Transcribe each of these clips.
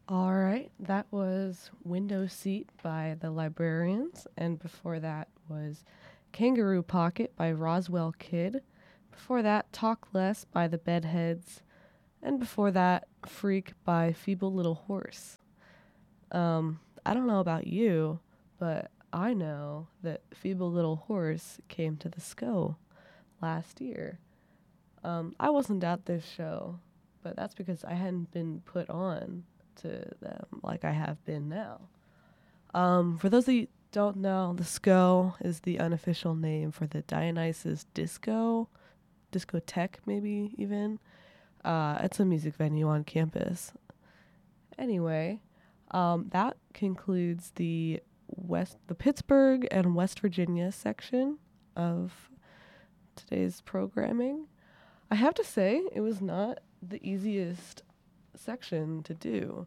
All right, that was Window Seat by the Librarians, and before that was Kangaroo Pocket by Roswell Kid. Before that, Talk Less by the Bedheads, and before that, Freak by Feeble Little Horse. I don't know about you, but I know that Feeble Little Horse came to the SCO last year. I wasn't at this show, but that's because I hadn't been put on to them like I have been now. For those of you who don't know, the SCO is the unofficial name for the Dionysus discotheque maybe even. It's a music venue on campus. Anyway, that concludes the Pittsburgh and West Virginia section of today's programming. I have to say, it was not the easiest section to do.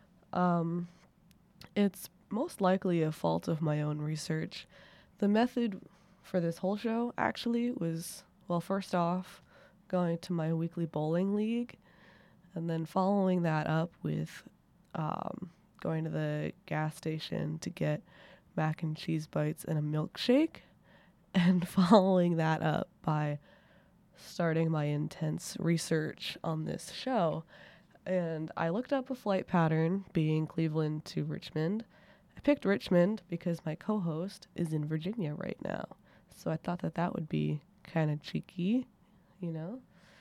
It's most likely a fault of my own research. The method for this whole show actually was, well, first off, going to my weekly bowling league, and then following that up with going to the gas station to get mac and cheese bites and a milkshake, and following that up by starting my intense research on this show. And I looked up a flight pattern being Cleveland to Richmond. I picked Richmond because my co-host is in Virginia right now. So I thought that that would be kind of cheeky, you know?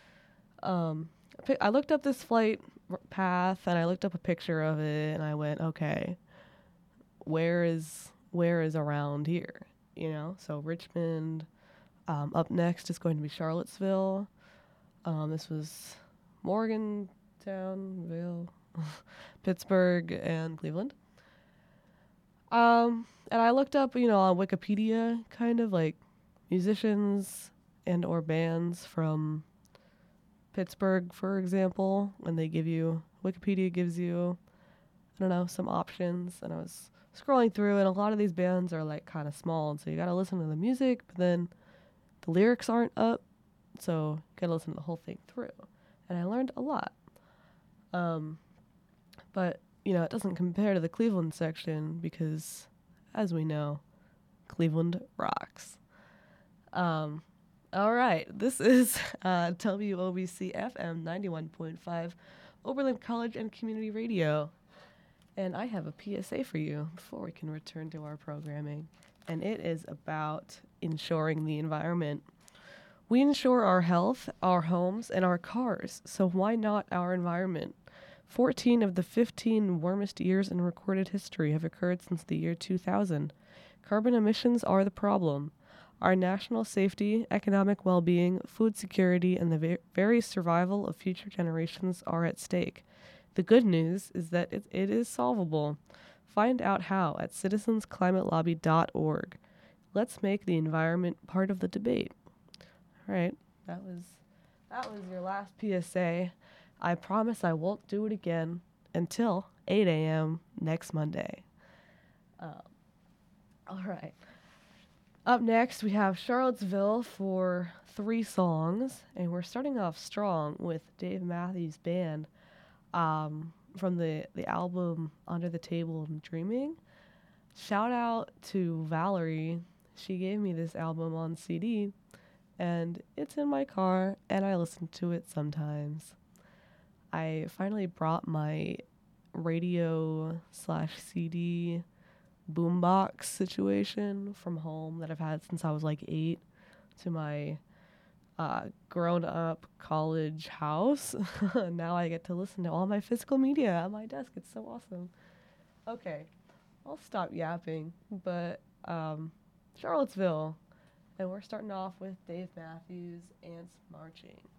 I looked up this flight path and I looked up a picture of it and I went, okay, where is around here, you know? So Richmond. Up next is going to be Charlottesville. This was Morgantownville, Pittsburgh, and Cleveland. And I looked up, on Wikipedia, kind of like musicians and or bands from Pittsburgh, for example, and Wikipedia gives you, I don't know, some options. And I was scrolling through, and a lot of these bands are like kind of small, and so you got to listen to the music, but then the lyrics aren't up, so you gotta listen to the whole thing through. And I learned a lot. But, it doesn't compare to the Cleveland section because, as we know, Cleveland rocks. All right, this is WOBC FM 91.5, Oberlin College and Community Radio. And I have a PSA for you before we can return to our programming. And it is about insuring the environment. We insure our health, our homes, and our cars, so why not our environment? 14 of the 15 warmest years in recorded history have occurred since the year 2000. Carbon emissions are the problem. Our national safety, economic well-being, food security, and the very survival of future generations are at stake. The good news is that it is solvable. Find out how at citizensclimatelobby.org. Let's make the environment part of the debate. All right, that was your last PSA. I promise I won't do it again until 8 a.m. next Monday. All right. Up next, we have Charlottesville for 3 songs, and we're starting off strong with Dave Matthews Band from the album Under the Table and Dreaming. Shout out to Valerie. She gave me this album on CD, and it's in my car, and I listen to it sometimes. I finally brought my radio/CD boombox situation from home that I've had since I was like 8 to my grown-up college house. Now I get to listen to all my physical media at my desk. It's so awesome. Okay, I'll stop yapping, but Charlottesville, and we're starting off with Dave Matthews, Ants Marching.